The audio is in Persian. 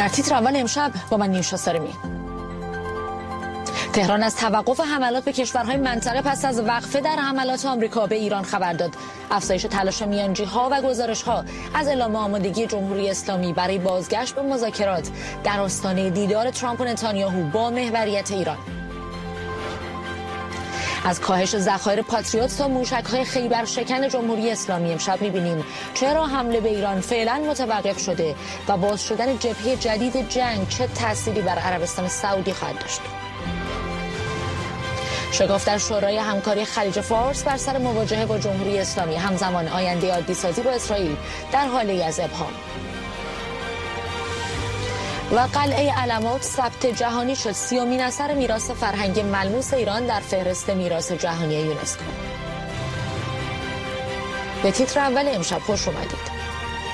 در تیتر اول امشب با من نیوشا سارمی. تهران از توقف حملات به کشورهای منطقه پس از وقفه در حملات آمریکا به ایران خبر داد. افزایش تلاش میانجی‌ها و گزارش‌ها از اعلام آمادگی جمهوری اسلامی برای بازگشت به مذاکرات در آستانه دیدار ترامپ و نتانیاهو با محوریت ایران. از کاهش ذخایر پاتریوت تا موشک‌های خیبر شکن جمهوری اسلامی امشب می‌بینیم چرا حمله به ایران فعلا متوقف شده و باز شدن جبهه جدید جنگ چه تأثیری بر عربستان سعودی خواهد داشت. شگفت در شورای همکاری خلیج فارس بر سر مواجهه با جمهوری اسلامی، همزمان آینده عادی‌سازی با اسرائیل در حالی از ابهام. و قلعه علمات ثبت جهانی شد 30مین اثر میراث فرهنگی ملموس ایران در فهرست میراث جهانی یونسکو. به تیتر اول امشب خوش اومدید.